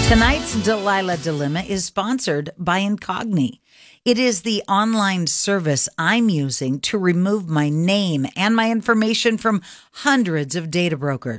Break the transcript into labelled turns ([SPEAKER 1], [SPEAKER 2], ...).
[SPEAKER 1] Tonight's Delilah Dilemma is sponsored by Incogni. It is the online service I'm using to remove my name and my information from hundreds of data brokers.